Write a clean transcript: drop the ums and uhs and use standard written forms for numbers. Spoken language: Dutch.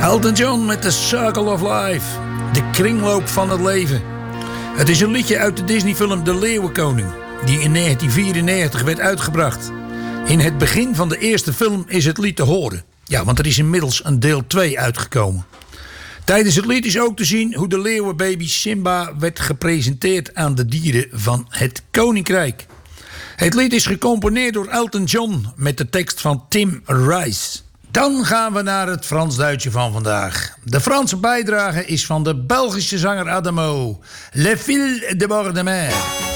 Elton John met The Circle of Life. De kringloop van het leven. Het is een liedje uit de Disney-film De Leeuwenkoning, die in 1994 werd uitgebracht. In het begin van de eerste film is het lied te horen. Ja, want er is inmiddels een deel 2 uitgekomen. Tijdens het lied is ook te zien hoe de leeuwenbaby Simba werd gepresenteerd aan de dieren van het koninkrijk. Het lied is gecomponeerd door Elton John met de tekst van Tim Rice. Dan gaan we naar het Frans-Duitje van vandaag. De Franse bijdrage is van de Belgische zanger Adamo. Le Fil de Bord de Mer.